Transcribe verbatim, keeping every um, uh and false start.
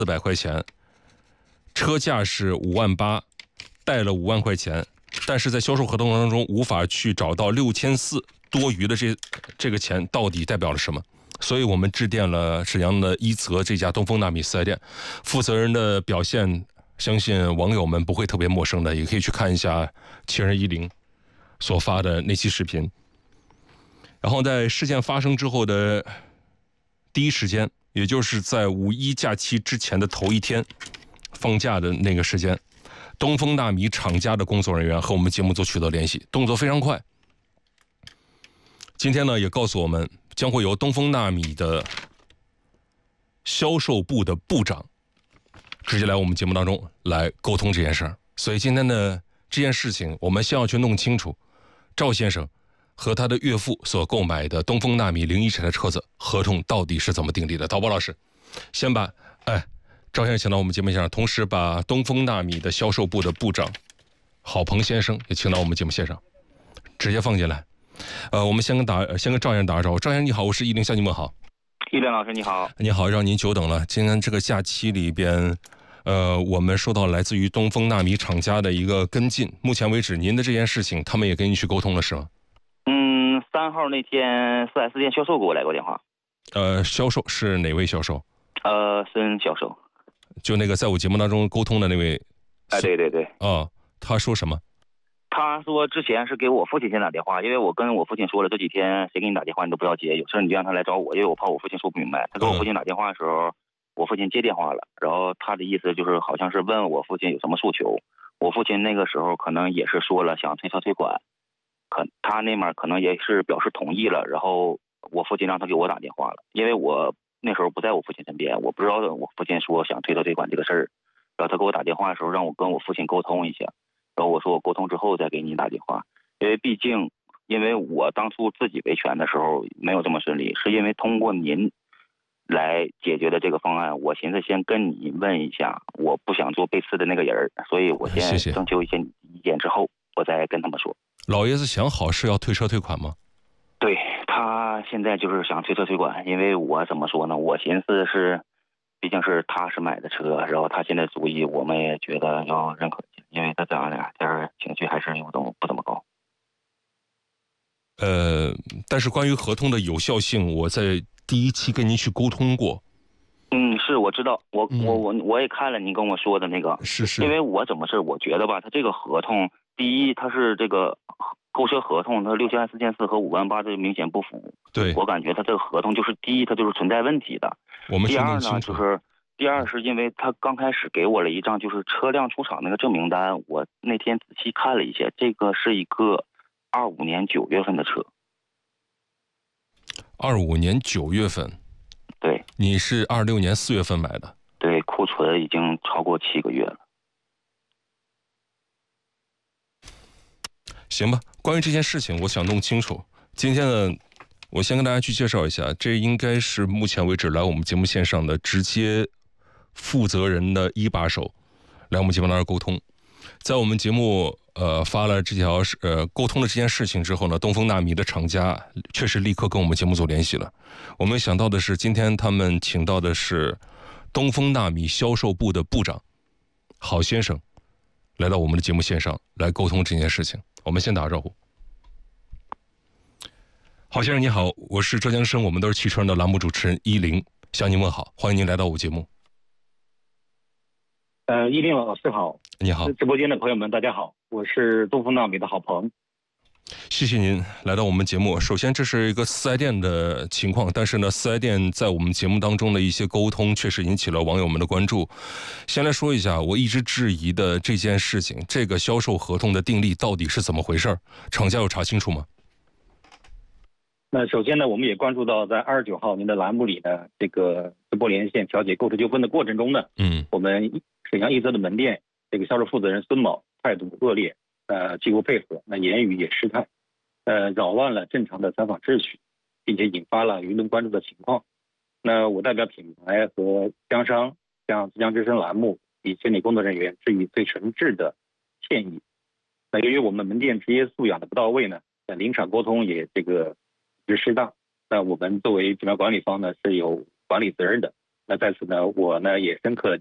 四百块钱，车价是五万八，贷了五万块钱，但是在销售合同当中无法去找到六千四多余的这这个钱到底代表了什么？所以我们致电了沈阳的一泽这家东风纳米四 S 店，负责人的表现，相信网友们不会特别陌生的，也可以去看一下七人一零所发的那期视频。然后在事件发生之后的第一时间，也就是在五一假期之前的头一天放假的那个时间，东风纳米厂家的工作人员和我们节目组取得联系，动作非常快。今天呢，也告诉我们将会由东风纳米的销售部的部长直接来我们节目当中来沟通这件事儿。所以今天的这件事情，我们先要去弄清楚赵先生和他的岳父所购买的东风纳米零一这台车子合同到底是怎么订立的。导播老师，先把哎赵先生请到我们节目现场，同时把东风纳米的销售部的部长郝鹏先生也请到我们节目现场，直接放进来。呃，我们先跟打先跟赵先生打个招呼。赵先生你好，我是一零向你问好。 一林老师你好。 你好，让您久等了。今天这个假期里边，呃，我们收到来自于东风纳米厂家的一个跟进。目前为止，您的这件事情，他们也跟你去沟通了，是吗？ 嗯，三号那天 四 S 店销售给我来过电话。 呃，销售是哪位销售？ 呃，孙销售。 就那个在我节目当中沟通的那位。 哎，对对对。 啊，他说什么？ 他说之前是给我父亲先打电话，因为我跟我父亲说了，这几天谁给你打电话你都不要接，有事你就让他来找我，因为我怕我父亲说不明白。他给我父亲打电话的时候，嗯、我父亲接电话了，然后他的意思就是好像是问我父亲有什么诉求。我父亲那个时候可能也是说了想退车退款，可他那面可能也是表示同意了，然后我父亲让他给我打电话了，因为我那时候不在我父亲身边，我不知道我父亲说想退车退款这个事儿，然后他给我打电话的时候让我跟我父亲沟通一下。然后我说我沟通之后再给你打电话，因为毕竟因为我当初自己维权的时候没有这么顺利，是因为通过您来解决的这个方案，我寻思先跟你问一下，我不想做被刺的那个人，所以我先征求一些意见之后我再跟他们说。 老爷子想好是要退车退款吗？ 对，他现在就是想退车退款，因为我怎么说呢，我寻思是毕竟是他是买的车，然后他现在主意我们也觉得要认可一下，因为他咱俩家情绪还是有种不怎么高。 呃，但是关于合同的有效性，我在第一期跟您去沟通过。 嗯，是我知道，我、嗯、我我我也看了您跟我说的那个， 是是。 因为我怎么是我觉得吧，他这个合同，第一他是这个购车合同，他六千四千四和五万八这明显不符。 对， 我感觉他这个合同就是第一，他就是存在问题的。 我们第二呢，就是第二是因为他刚开始给我了一张就是车辆出厂那个证明单，我那天仔细看了一下，这个是一个二五年九月份的车。 二五年九月份。 对。 你是二六年四月份买的。 对，库存已经超过七个月了。 行吧，关于这件事情，我想弄清楚。今天呢，我先跟大家去介绍一下，这应该是目前为止来我们节目线上的直接负责人的一把手，来我们节目当中沟通。在我们节目呃发了这条呃沟通的这件事情之后呢，东风纳米的厂家确实立刻跟我们节目组联系了。我们想到的是，今天他们请到的是东风纳米销售部的部长郝先生，来到我们的节目线上来沟通这件事情。我们先打个招呼。郝先生你好，我是浙江生我们都是汽车人的栏目主持人依林，向您问好，欢迎您来到我节目。 呃，依林老师好。 你好。 直播间的朋友们大家好，我是东风纳米的郝鹏。 谢谢您来到我们节目。首先这是一个四 S 店的情况，但是呢四 S 店在我们节目当中的一些沟通确实引起了网友们的关注。先来说一下我一直质疑的这件事情，这个销售合同的订立到底是怎么回事？厂家有查清楚吗？ 那首先呢，我们也关注到在二十九号您的栏目里呢，这个直播连线调解购车纠纷的过程中呢，嗯，我们沈阳一泽的门店这个销售负责人孙某态度恶劣，呃，既不配合，那言语也失态，呃，扰乱了正常的采访秩序，并且引发了舆论关注的情况。那我代表品牌和经商向浙江之声栏目以监理工作人员致以最诚挚的歉意。那由于我们门店职业素养的不到位呢，在临场沟通也这个不适当，那我们作为品牌管理方呢是有管理责任的。 那在此呢，我呢也深刻